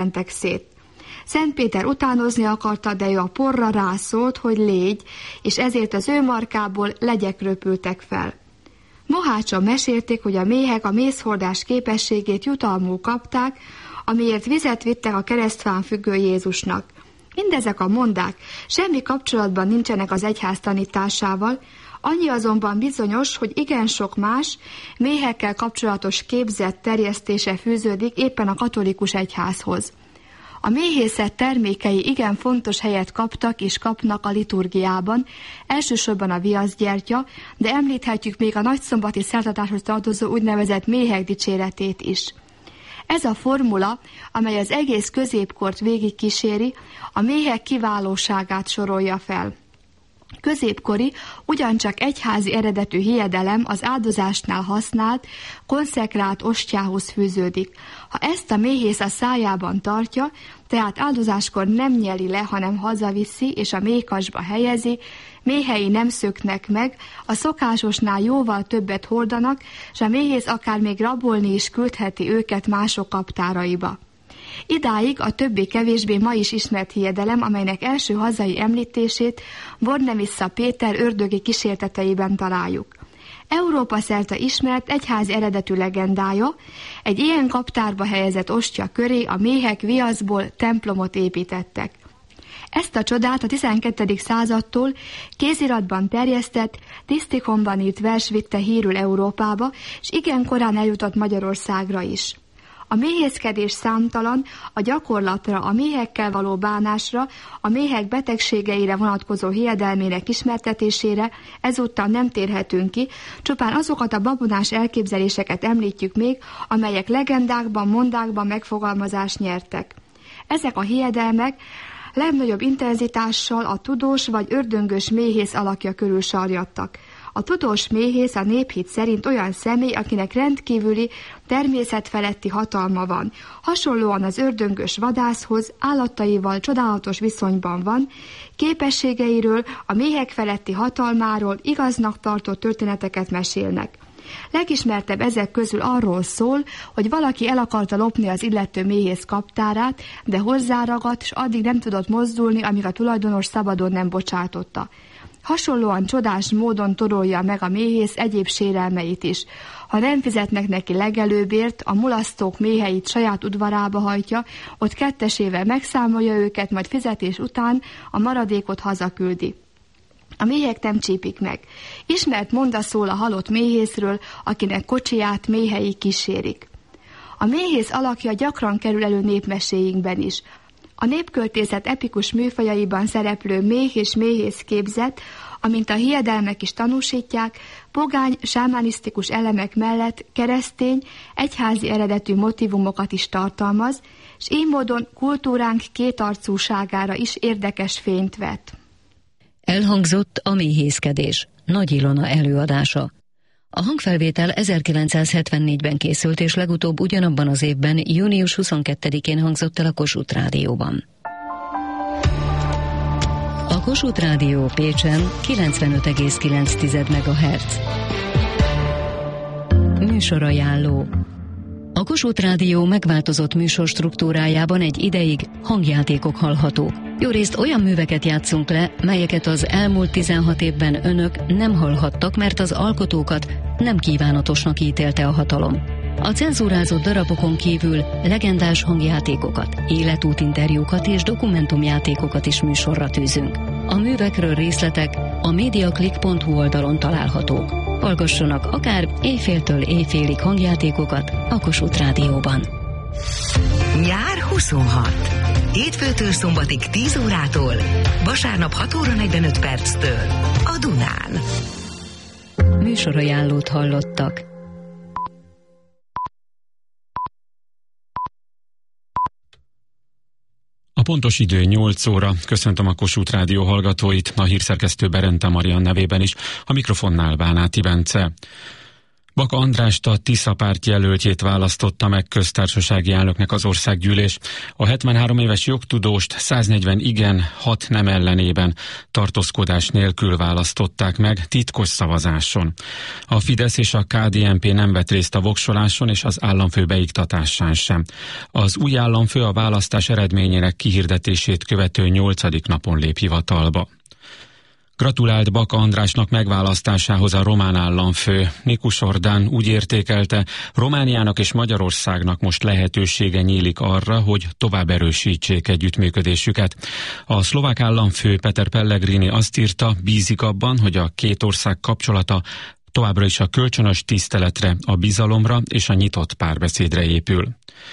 mentek szét. Szent Péter utánozni akarta, de ő a porra rászólt, hogy légy, és ezért az ő markából legyek röpültek fel. Mohácson mesélték, hogy a méhek a mézhordás képességét jutalmul kapták, amiért vizet vittek a keresztfán függő Jézusnak. Mindezek a mondák semmi kapcsolatban nincsenek az egyház tanításával, annyi azonban bizonyos, hogy igen sok más méhekkel kapcsolatos képzet terjesztése fűződik éppen a katolikus egyházhoz. A méhészet termékei igen fontos helyet kaptak és kapnak a liturgiában, elsősorban a viaszgyertya, de említhetjük még a nagyszombati szertartáshoz tartozó úgynevezett méhek dicséretét is. Ez a formula, amely az egész középkort végigkíséri, a méhek kiválóságát sorolja fel. Középkori, ugyancsak egyházi eredetű hiedelem az áldozásnál használt, konszekrált ostjához fűződik. Ha ezt a méhész a szájában tartja, tehát áldozáskor nem nyeli le, hanem hazaviszi és a méhkasba helyezi, méhei nem szöknek meg, a szokásosnál jóval többet hordanak, és a méhész akár még rabolni is küldheti őket mások kaptáraiba. Idáig a többé-kevésbé ma is ismert hiedelem, amelynek első hazai említését Bornemisza Péter ördögi kísérteteiben találjuk. Európa szerte ismert egyházi eredetű legendája, egy ilyen kaptárba helyezett ostya köré a méhek viaszból templomot építettek. Ezt a csodát a 12. századtól kéziratban terjesztett, Tisztikonban írt vers vitte hírül Európába, és igen korán eljutott Magyarországra is. A méhészkedés számtalan, a gyakorlatra, a méhekkel való bánásra, a méhek betegségeire vonatkozó hiedelmének ismertetésére ezúttal nem térhetünk ki, csupán azokat a babonás elképzeléseket említjük még, amelyek legendákban, mondákban megfogalmazást nyertek. Ezek a hiedelmek legnagyobb intenzitással a tudós vagy ördöngös méhész alakja körül sarjadtak. A tudós méhész a néphit szerint olyan személy, akinek rendkívüli természetfeletti hatalma van. Hasonlóan az ördöngös vadászhoz, állataival csodálatos viszonyban van, képességeiről, a méhek feletti hatalmáról igaznak tartott történeteket mesélnek. Legismertebb ezek közül arról szól, hogy valaki el akarta lopni az illető méhész kaptárát, de hozzáragadt, s addig nem tudott mozdulni, amíg a tulajdonos szabadon nem bocsátotta. Hasonlóan csodás módon torolja meg a méhész egyéb sérelmeit is. Ha nem fizetnek neki legelőbért, a mulasztók méheit saját udvarába hajtja, ott kettesével megszámolja őket, majd fizetés után a maradékot hazaküldi. A méhek nem csípik meg. Ismert monda szól a halott méhészről, akinek kocsiját méhei kísérik. A méhész alakja gyakran kerül elő népmeséinkben is. A népköltészet epikus műfajaiban szereplő méh és méhész képzet, amint a hiedelmek is tanúsítják, pogány, sámánisztikus elemek mellett keresztény, egyházi eredetű motívumokat is tartalmaz, és így módon kultúránk kétarcúságára is érdekes fényt vet. Elhangzott a méhészkedés, Nagy Ilona előadása. A hangfelvétel 1974-ben készült, és legutóbb ugyanabban az évben, június 22-én hangzott el a Kossuth Rádióban. A Kossuth Rádió Pécsen 95,9 MHz. Műsorajánló. A Kossuth Rádió megváltozott műsorstruktúrájában egy ideig hangjátékok hallhatók. Jórészt olyan műveket játszunk le, melyeket az elmúlt 16 évben önök nem hallhattak, mert az alkotókat nem kívánatosnak ítélte a hatalom. A cenzúrázott darabokon kívül legendás hangjátékokat, életútinterjúkat és dokumentumjátékokat is műsorra tűzünk. A művekről részletek a mediaclick.hu oldalon találhatók. Hallgassanak akár éjféltől éjfélig hangjátékokat a Kossuth Rádióban. Nyár 26. Hétfőtől szombatig 10 órától, vasárnap 6 óra 45 perctől a Dunán. Műsorajánlót hallottak. A pontos idő 8 óra. Köszöntöm a Kossuth Rádió hallgatóit, a hírszerkesztő Berente Marian nevében is, a mikrofonnál Bánáti Bence. Baka Andrást, a Tisza párt jelöltjét választotta meg köztársasági elnöknek az országgyűlés. A 73 éves jogtudóst 140 igen, 6 nem ellenében tartózkodás nélkül választották meg titkos szavazáson. A Fidesz és a KDNP nem vett részt a voksoláson és az államfő beiktatásán sem. Az új államfő a választás eredményének kihirdetését követő 8. napon lép hivatalba. Gratulált Baka Andrásnak megválasztásához a román államfő. Nikus Ordán úgy értékelte, Romániának és Magyarországnak most lehetősége nyílik arra, hogy tovább erősítsék együttműködésüket. A szlovák államfő Peter Pellegrini azt írta, bízik abban, hogy a két ország kapcsolata továbbra is a kölcsönös tiszteletre, a bizalomra és a nyitott párbeszédre épül.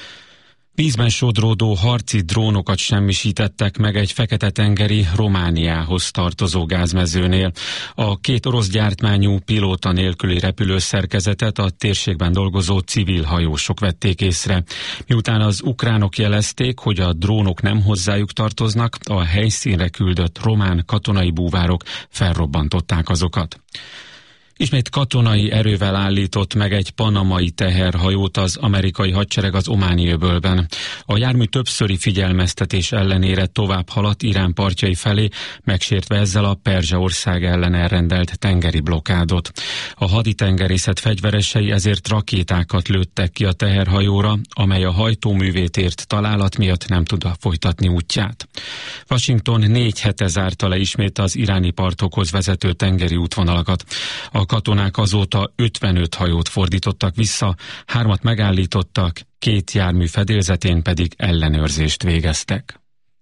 Vízben sodródó harci drónokat semmisítettek meg egy fekete-tengeri Romániához tartozó gázmezőnél. A két orosz gyártmányú pilóta nélküli repülőszerkezetet a térségben dolgozó civil hajósok vették észre. Miután az ukránok jelezték, hogy a drónok nem hozzájuk tartoznak, a helyszínre küldött román katonai búvárok felrobbantották azokat. Ismét katonai erővel állított meg egy panamai teherhajót az amerikai hadsereg az Ománi öbölben. A jármű többszöri figyelmeztetés ellenére tovább haladt Irán partjai felé, megsértve ezzel a Perzsa-ország ellen elrendelt tengeri blokádot. A haditengerészet fegyveresei ezért rakétákat lőttek ki a teherhajóra, amely a hajtóművét ért találat miatt nem tud folytatni útját. Washington 4 hete zárta le ismét az iráni partokhoz vezető tengeri útvonalakat. A katonák azóta 55 hajót fordítottak vissza, 3 megállítottak, 2 jármű fedélzetén pedig ellenőrzést végeztek.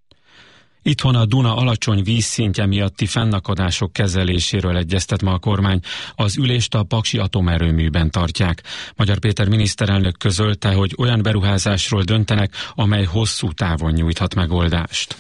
Itthon a Duna alacsony vízszintje miatti fennakadások kezeléséről egyeztet ma a kormány. Az ülést a paksi atomerőműben tartják. Magyar Péter miniszterelnök közölte, hogy olyan beruházásról döntenek, amely hosszú távon nyújthat megoldást.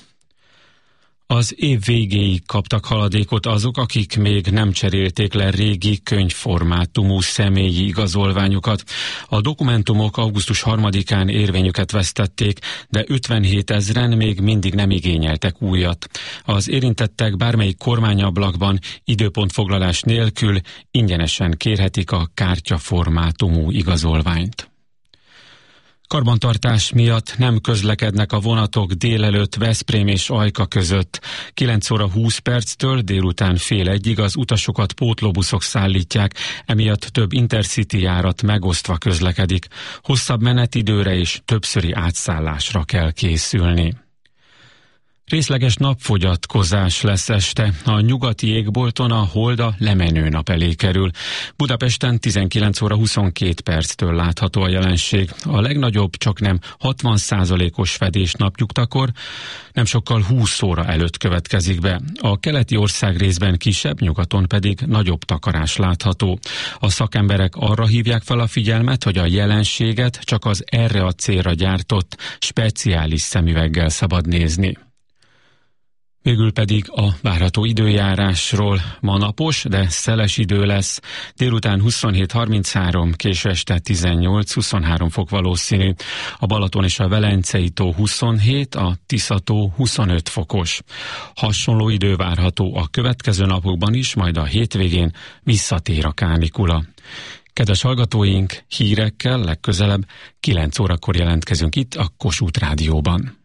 Az év végéig kaptak haladékot azok, akik még nem cserélték le régi könyvformátumú személyi igazolványukat. A dokumentumok augusztus 3-án érvényüket vesztették, de 57 000 még mindig nem igényeltek újat. Az érintettek bármelyik kormányablakban időpontfoglalás nélkül ingyenesen kérhetik a kártyaformátumú igazolványt. Karbantartás miatt nem közlekednek a vonatok délelőtt Veszprém és Ajka között. 9 óra 20 perctől délután fél 1-ig az utasokat pótlóbuszok szállítják, emiatt több intercity járat megosztva közlekedik. Hosszabb menetidőre és többszöri átszállásra kell készülni. Részleges napfogyatkozás lesz este. A nyugati égbolton a hold a lemenő nap elé kerül. Budapesten 19 óra 22 perctől látható a jelenség. A legnagyobb csaknem 60%-os fedés napnyugtakor, nem sokkal 20 óra előtt következik be. A keleti ország részben kisebb, nyugaton pedig nagyobb takarás látható. A szakemberek arra hívják fel a figyelmet, hogy a jelenséget csak az erre a célra gyártott speciális szemüveggel szabad nézni. Végül pedig a várható időjárásról. Ma napos, de szeles idő lesz. Délután 27-33, késő este 18-23 fok valószínű. A Balaton és a Velencei tó 27, a Tisza tó 25 fokos. Hasonló idő várható a következő napokban is, majd a hétvégén visszatér a kánikula. Kedves hallgatóink, hírekkel legközelebb 9 órakor jelentkezünk itt a Kossuth Rádióban.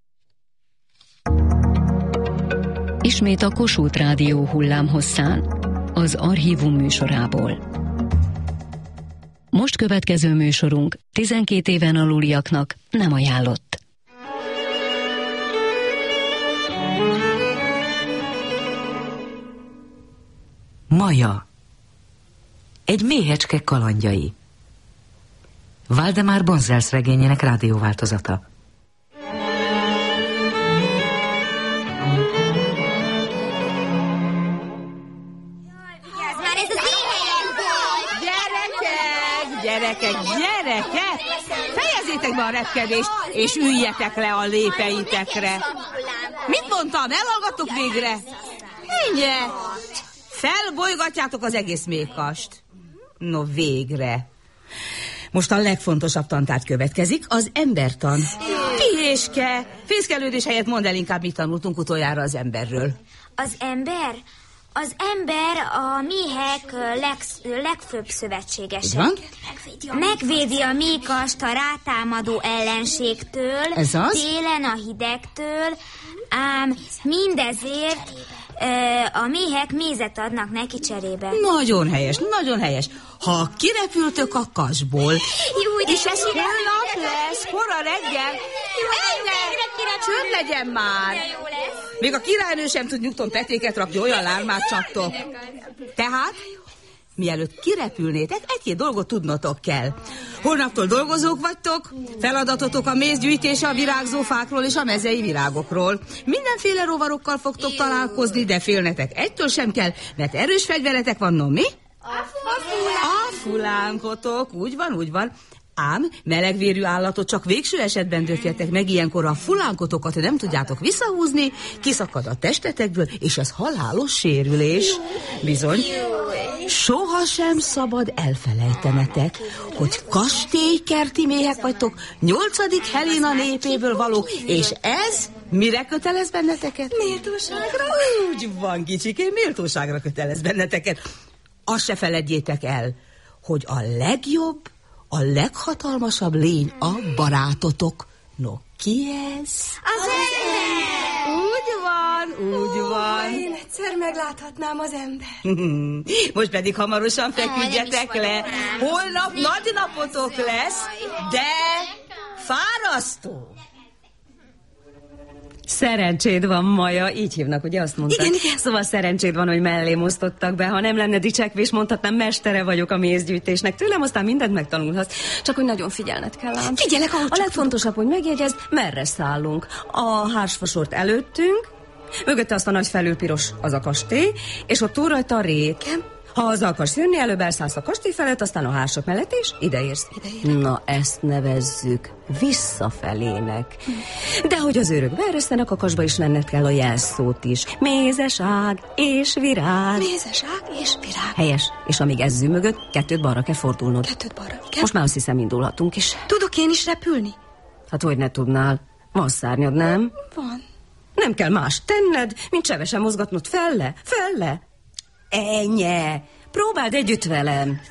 Ismét a Kossuth Rádió hullámhosszán, az Archívum műsorából. Most következő műsorunk 12 éven aluliaknak nem ajánlott. Maja. Egy méhecske kalandjai. Valdemar Bonzels regényének rádióváltozata. Gyerekek! Fejezzétek be a repkedést, és üljetek le a lépeitekre. Mit mondtam? Elhallgattok végre? Mindjárt. Felbolygatjátok az egész méhkast. No, végre. Most a legfontosabb tantárgy következik, az embertan. Pihéske! Fészkelődés helyett mondd el inkább, mit tanultunk utoljára az emberről. Az ember? Az ember a méhek legfőbb szövetségesek. Megvédi a méhkast a rátámadó ellenségtől, télen a hidegtől, ám mindezért a méhek mézet adnak neki cserébe. Nagyon helyes, nagyon helyes. Ha kirepültök a kasból, és ez holnap lesz, kora reggel, csönd legyen már. Még a királynő sem tud nyugton petéket rakni, olyan lármát csaptok. Tehát, mielőtt kirepülnétek, egy-két dolgot tudnotok kell. Holnaptól dolgozók vagytok, feladatotok a mézgyűjtése a virágzó fákról és a mezei virágokról. Mindenféle rovarokkal fogtok találkozni, de félnetek egytől sem kell, mert erős fegyveretek van, no mi? A fulánkotok, úgy van. Ám melegvérű állatot csak végső esetben döfjetek meg, ilyenkor a fulánkotokat nem tudjátok visszahúzni, kiszakad a testetekből, és ez halálos sérülés. Bizony, sohasem szabad elfelejtenetek, hogy kastélykerti méhek vagytok, 8. Helena népéből valók, és ez mire kötelez benneteket? Méltóságra. Úgy van, kicsikém, méltóságra kötelez benneteket. Azt se feledjétek el, hogy a legjobb, a leghatalmasabb lény a barátotok. No, ki ez? Az ember! Úgy van. Én egyszer megláthatnám az ember. Most pedig hamarosan feküdjetek le. Holnap nagy napotok lesz, de fárasztó. Szerencséd van, Maja, így hívnak, ugye azt mondtad? Igen. Szóval szerencséd van, hogy mellém osztottak be. Ha nem lenne dicsekvés, mondhatnám, mestere vagyok a mézgyűjtésnek. Tőlem aztán mindent megtanulhatsz. Csak hogy nagyon figyelned kell ám. Figyelek, ahogy a legfontosabb, hogy megjegyezd, merre szállunk. A hársfasort előttünk, mögötte azt a nagy felülpiros, az a kastély, és ott túl rajta a rét. Ha haza akarsz jönni, előbb elszállsz a kastély felett, aztán a hársok mellett, és ideérsz. Na, ezt nevezzük visszafelének. De hogy az őrök beeresztenek a kasba, is lenned kell a jelszót is. Mézeság és virág. Mézeság és virág. Helyes. És amíg ez zümögött, 2 balra kell fordulnod. 2 balra kell. Most már azt hiszem, indulhatunk is. Tudok én is repülni? Hát hogy ne tudnál? Van szárnyad, nem? Van. Nem kell más tenned, mint csevesen mozgatnod felle. Ennyi. Próbáld együtt velem.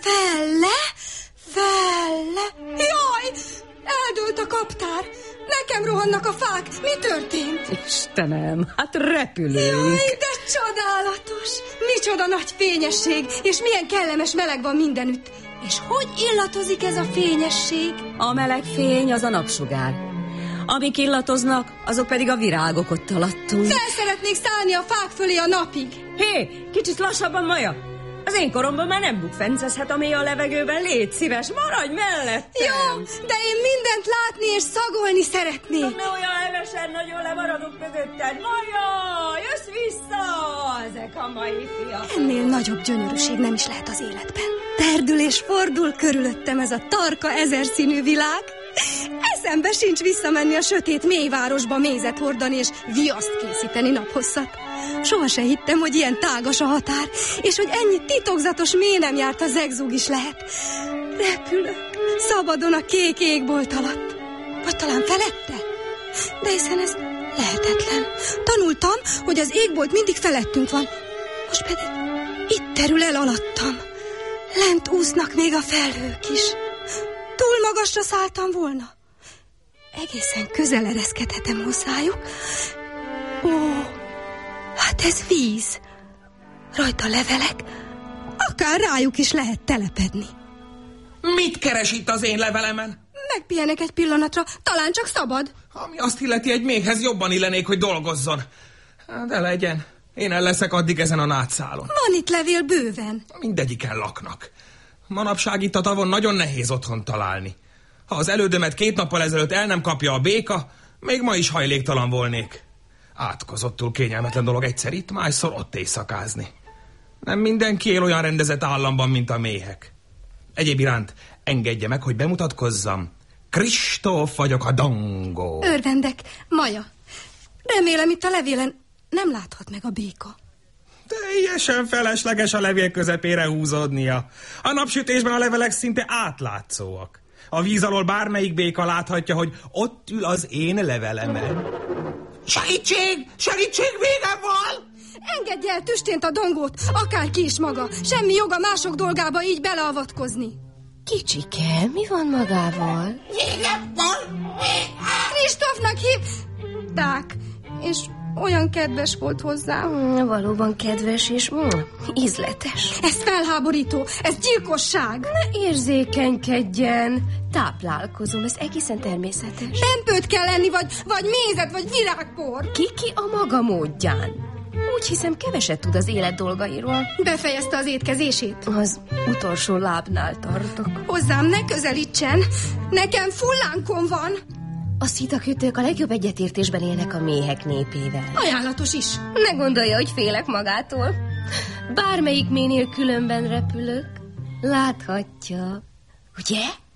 Felle. Jaj, eldőlt a kaptár. Nekem rohannak a fák. Mi történt? Istenem, hát repülünk. Jaj, de csodálatos. Micsoda nagy fényesség, és milyen kellemes meleg van mindenütt. És hogy illatozik ez a fényesség? A meleg fény az a napsugár. Amik illatoznak, azok pedig a virágok ott alattunk. Fel szeretnék szállni a fák fölé a napig. Hé, kicsit lassabban, Maja. Az én koromban már nem bukfencezhet a mély a levegőben. Légy szíves, maradj mellettem. Jó, de én mindent látni és szagolni szeretnék. Ne olyan hevesen, nagyon lemaradok mögötted. Maja, jössz vissza! Ezek a mai fiak. Ennél nagyobb gyönyörűség nem is lehet az életben. Terdül és fordul körülöttem ez a tarka 1000-színű világ. Eszembe sincs visszamenni a sötét mélyvárosba mézet hordani és viaszt készíteni naphosszat. Soha se hittem, hogy ilyen tágas a határ, és hogy ennyi titokzatos mély nem járt a zegzúg is lehet. Repülök, szabadon a kék égbolt alatt. Vagy talán felette? De hiszen ez lehetetlen. Tanultam, hogy az égbolt mindig felettünk van. Most pedig itt terül el alattam. Lent úsznak még a felhők is. Túl magasra szálltam volna. Egészen közel ereszkedhetem hozzájuk. Ó, hát ez víz. Rajta levelek. Akár rájuk is lehet telepedni. Mit keres itt az én levelemen? Megpihenek egy pillanatra, talán csak szabad. Ami azt illeti, egy méhhez jobban illenék, hogy dolgozzon. De legyen. Én el leszek addig ezen a nátszálon. Van itt levél bőven. Mindegyiken laknak. Manapság itt a tavon nagyon nehéz otthon találni. Ha az elődömet 2 nappal ezelőtt el nem kapja a béka, még ma is hajléktalan volnék. Átkozottul kényelmetlen dolog egyszer itt, másszor ott éjszakázni. Nem mindenki él olyan rendezett államban, mint a méhek. Egyéb iránt engedje meg, hogy bemutatkozzam. Kristóf vagyok, a Dongó. Örvendek, Maja. Remélem itt a levélen nem láthat meg a béka. Teljesen felesleges a levél közepére húzódnia. A napsütésben a levelek szinte átlátszóak. A víz alól bármelyik béka láthatja, hogy ott ül az én levelemen. Segítség! Segítség, végem van! Engedj el tüstént a dongót, akárki is maga. Semmi joga mások dolgába így beleavatkozni. Kicsike, mi van magával? Kristófnak hívták, és olyan kedves volt hozzá. Valóban kedves és ízletes. Ez felháborító, ez gyilkosság. Ne érzékenykedjen. Táplálkozom, ez egészen természetes. Pempőt kell lenni, vagy mézet, vagy virágpor. Ki a maga módján. Úgy hiszem, keveset tud az élet dolgairól. Befejezte az étkezését? Az utolsó lábnál tartok. Hozzám ne közelítsen, nekem fullánkom van. A szitakötők a legjobb egyetértésben élnek a méhek népével. Ajánlatos is. Ne gondolja, hogy félek magától. Bármelyik méhnél különben repülök. Láthatja, ugye?